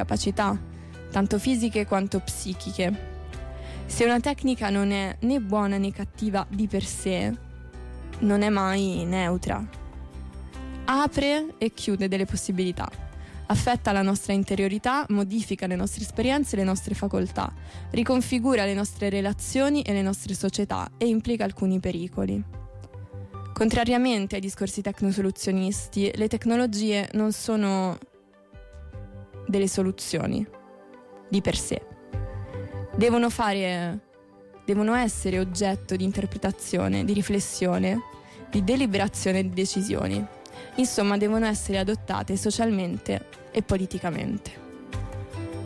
capacità, tanto fisiche quanto psichiche. Se una tecnica non è né buona né cattiva di per sé, non è mai neutra. Apre e chiude delle possibilità, affetta la nostra interiorità, modifica le nostre esperienze e le nostre facoltà, riconfigura le nostre relazioni e le nostre società e implica alcuni pericoli. Contrariamente ai discorsi tecnosoluzionisti, le tecnologie non sono delle soluzioni di per sé. Devono essere oggetto di interpretazione, di riflessione, di deliberazione e di decisioni. Insomma, devono essere adottate socialmente e politicamente.